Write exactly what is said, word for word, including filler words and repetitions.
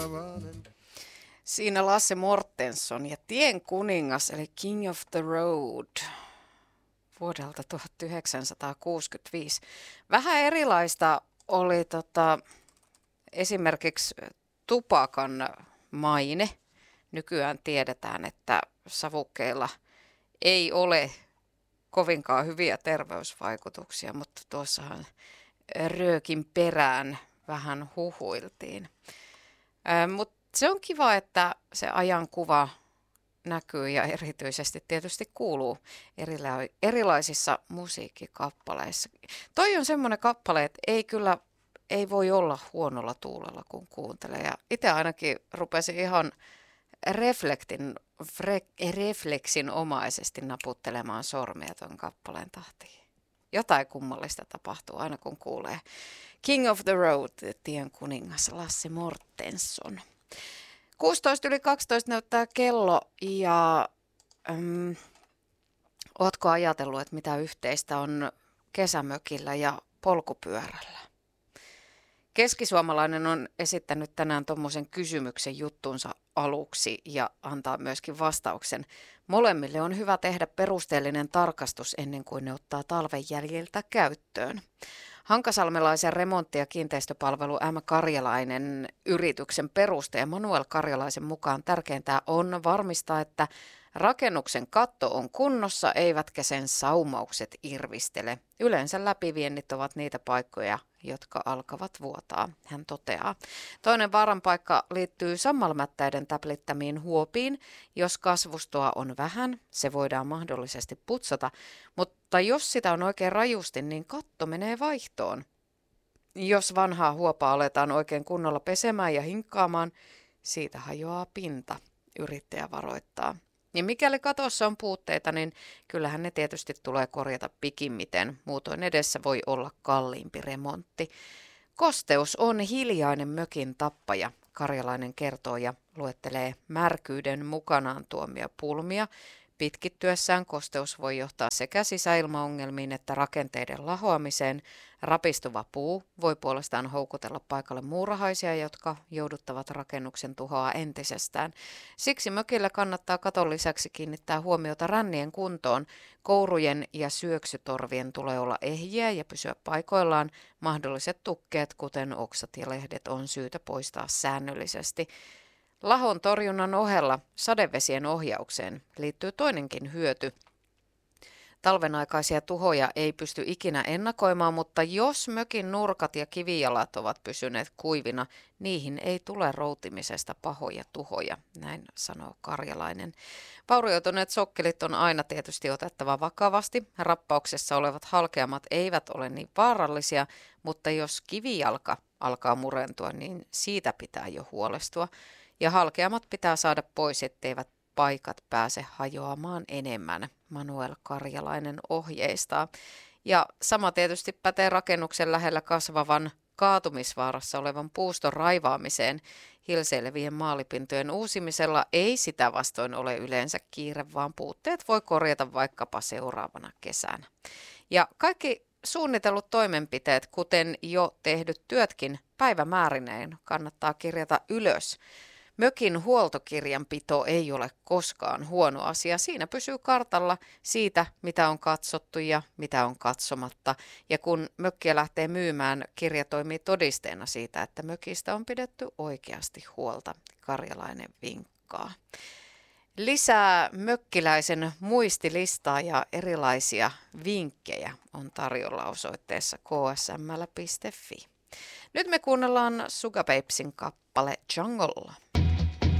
Siinä Lasse Mortenson ja Tien kuningas eli King of the Road vuodelta tuhatyhdeksänsataakuusikymmentäviisi. Vähän erilaista oli tota, esimerkiksi tupakan maine. Nykyään tiedetään, että savukkeilla ei ole kovinkaan hyviä terveysvaikutuksia, mutta tuossahan röökin perään vähän huhuiltiin. Mutta se on kiva, että se ajankuva näkyy ja erityisesti tietysti kuuluu erila- erilaisissa musiikkikappaleissa. Toi on semmoinen kappale, että ei kyllä ei voi olla huonolla tuulella, kun kuuntelee. Ja itse ainakin rupesin ihan reflektin, fre- refleksinomaisesti naputtelemaan sormia tuon kappaleen tahtiin. Jotain kummallista tapahtuu aina, kun kuulee King of the Road, Tien kuningas Lasse Mortenson. kuusitoista yli kaksitoista näyttää kello ja äm, ootko ajatellut, että mitä yhteistä on kesämökillä ja polkupyörällä? Keskisuomalainen on esittänyt tänään tuommoisen kysymyksen juttunsa aluksi ja antaa myöskin vastauksen. Molemmille on hyvä tehdä perusteellinen tarkastus ennen kuin ne ottaa talven jäljiltä käyttöön. Hankasalmelaisen remontti- ja kiinteistöpalvelu M. Karjalainen yrityksen perustaja Manuel Karjalaisen mukaan tärkeintä on varmistaa, että rakennuksen katto on kunnossa, eivätkä sen saumaukset irvistele. Yleensä läpiviennit ovat niitä paikkoja, jotka alkavat vuotaa, hän toteaa. Toinen vaaran paikka liittyy sammalmättäiden täplittämiin huopiin. Jos kasvustoa on vähän, se voidaan mahdollisesti putsata, mutta jos sitä on oikein rajusti, niin katto menee vaihtoon. Jos vanhaa huopaa aletaan oikein kunnolla pesemään ja hinkkaamaan, siitä hajoaa pinta, yrittäjä varoittaa. Ja mikäli katossa on puutteita, niin kyllähän ne tietysti tulee korjata pikimmiten. Muutoin edessä voi olla kalliimpi remontti. Kosteus on hiljainen mökin tappaja, Karjalainen kertoo ja luettelee märkyyden mukanaan tuomia pulmia. Pitkittyessään kosteus voi johtaa sekä sisäilmaongelmiin että rakenteiden lahoamiseen. Rapistuva puu voi puolestaan houkutella paikalle muurahaisia, jotka jouduttavat rakennuksen tuhoa entisestään. Siksi mökillä kannattaa katon lisäksi kiinnittää huomiota rännien kuntoon. Kourujen ja syöksytorvien tulee olla ehjiä ja pysyä paikoillaan. Mahdolliset tukkeet, kuten oksat ja lehdet, on syytä poistaa säännöllisesti. Lahon torjunnan ohella sadevesien ohjaukseen liittyy toinenkin hyöty. Talvenaikaisia tuhoja ei pysty ikinä ennakoimaan, mutta jos mökin nurkat ja kivijalat ovat pysyneet kuivina, niihin ei tule routimisesta pahoja tuhoja, näin sanoo Karjalainen. Vaurioituneet sokkelit on aina tietysti otettava vakavasti. Rappauksessa olevat halkeamat eivät ole niin vaarallisia, mutta jos kivijalka alkaa murentua, niin siitä pitää jo huolestua. Ja halkeamat pitää saada pois, etteivät paikat pääse hajoamaan enemmän, Manuel Karjalainen ohjeistaa. Ja sama tietysti pätee rakennuksen lähellä kasvavan kaatumisvaarassa olevan puuston raivaamiseen. Hilseilevien maalipintojen uusimisella ei sitä vastoin ole yleensä kiire, vaan puutteet voi korjata vaikkapa seuraavana kesänä. Ja kaikki suunnitellut toimenpiteet, kuten jo tehdyt työtkin päivämäärineen, kannattaa kirjata ylös. Mökin huoltokirjanpito ei ole koskaan huono asia. Siinä pysyy kartalla siitä, mitä on katsottu ja mitä on katsomatta. Ja kun mökkiä lähtee myymään, kirja toimii todisteena siitä, että mökistä on pidetty oikeasti huolta, Karjalainen vinkkaa. Lisää mökkiläisen muistilistaa ja erilaisia vinkkejä on tarjolla osoitteessa k s m l piste f i. Nyt me kuunnellaan Sugababesin kappale Jungle.